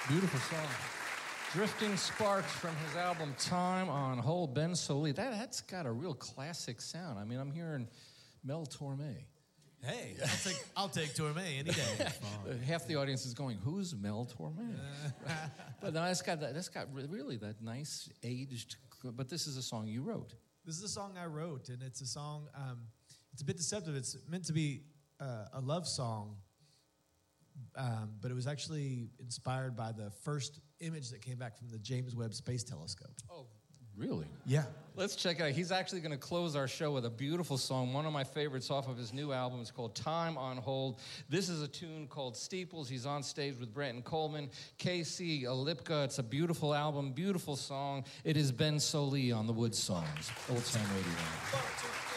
Beautiful song. Drifting Sparks from his album Time on Hold, Ben Sollee. That's got a real classic sound. I mean, I'm hearing Mel Torme. Hey, I'll take Torme any day. Half the audience is going, "Who's Mel Torme?" But no, that's got really that nice aged. But this is a song you wrote. This is a song I wrote, and it's a song. It's a bit deceptive. It's meant to be a love song, but it was actually inspired by the first image that came back from the James Webb Space Telescope. Oh, really? Yeah. Let's check it out. He's actually going to close our show with a beautiful song, one of my favorites off of his new album. It's called Time on Hold. This is a tune called Steeples. He's on stage with Brenton Coleman, KC Olipka. It's a beautiful album, beautiful song. It is Ben Sollee on the Wood Songs, Old Time Radio.